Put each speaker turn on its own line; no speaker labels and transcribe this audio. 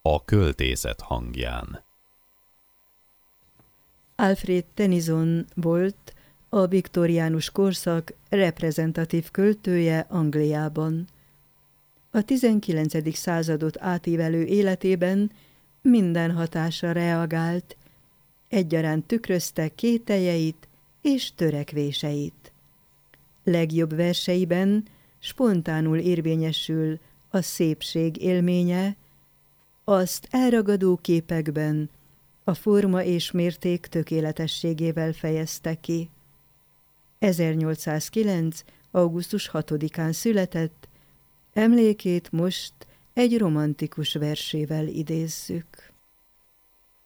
A költészet hangján.
Alfred Tennyson volt a viktoriánus korszak reprezentatív költője Angliában. A 19. századot átívelő életében minden hatásra reagált, egyaránt tükrözte kételjeit és törekvéseit. Legjobb verseiben spontánul érvényesül a szépség élménye, azt elragadó képekben a forma és mérték tökéletességével fejezte ki. 1809. augusztus 6-án született, emlékét most egy romantikus versével idézzük.